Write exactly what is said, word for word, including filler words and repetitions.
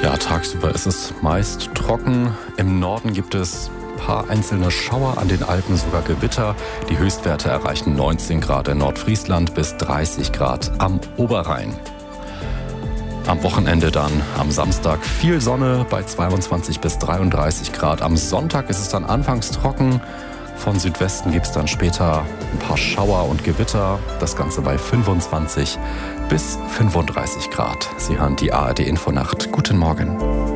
Ja, tagsüber ist es meist trocken. Im Norden gibt es ein paar einzelne Schauer, an den Alpen sogar Gewitter. Die Höchstwerte erreichen neunzehn Grad in Nordfriesland bis dreißig Grad am Oberrhein. Am Wochenende dann am Samstag viel Sonne bei zweiundzwanzig bis dreiunddreißig Grad. Am Sonntag ist es dann anfangs trocken. Von Südwesten gibt es dann später ein paar Schauer und Gewitter. Das Ganze bei fünfundzwanzig bis fünfunddreißig Grad. Sie hören die A R D Infonacht. Guten Morgen.